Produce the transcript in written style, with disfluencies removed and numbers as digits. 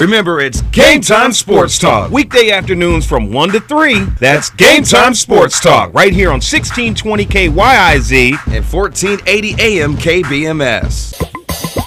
Remember, it's Game Time Sports Talk. Weekday afternoons from 1 to 3. That's Game Time Sports Talk right here on 1620 KYIZ and 1480 AM KBMS.